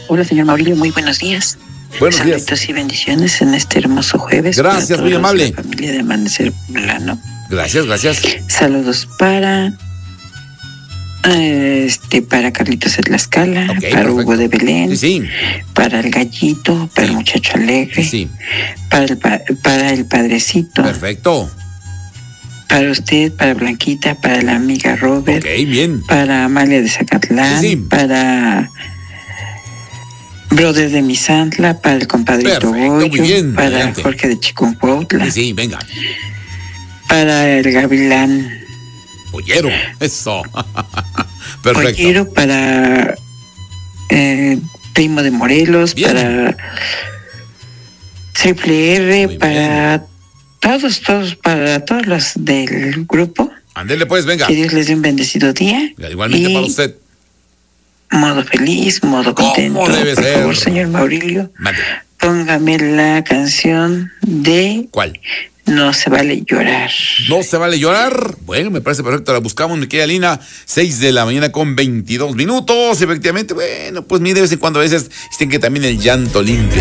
Hola, señor Maurilio, muy buenos días. Buenos días. Saludos y bendiciones en este hermoso jueves. Gracias, muy amable. La familia de Amanecer Plano. Gracias. Saludos para Carlitos de Tlaxcala, Okay, para perfecto. Hugo de Belén, Sí. para el Gallito, para el Muchacho Alegre, Sí. para el Padrecito, Perfecto. para usted, para Blanquita, para la amiga Robert, Ok, bien. para Amalia de Zacatlán, Sí. para Brother de Misantla, para el compadrito Perfecto, Goyo, muy bien, para adelante. Jorge de Chiconcuautla, Sí, venga. para el Gavilán Pollero. Eso. Perfecto. Pollero, para Primo de Morelos, Bien. para Triple R, Muy para todos, para todos los del grupo. Ándele pues, venga. Que Dios les dé un bendecido día. Igualmente y para usted. modo feliz, modo ¿Cómo contento. debe Por ser? favor, señor Maurilio, Mande. póngame la canción de ¿Cuál? No se vale llorar. ¿No se vale llorar? Bueno, me parece perfecto. La buscamos, mi querida Lina. 6:22 con 22 minutos. Efectivamente, bueno, pues mire, de vez en cuando a veces dicen que también el llanto limpia